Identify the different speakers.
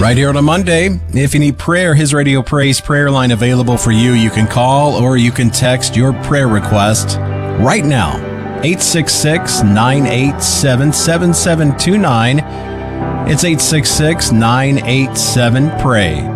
Speaker 1: Right here on a Monday. If you need prayer, His Radio Praise prayer line available for you. You can call or you can text your prayer request right now. 866-987-7729. It's 866-987-PRAY.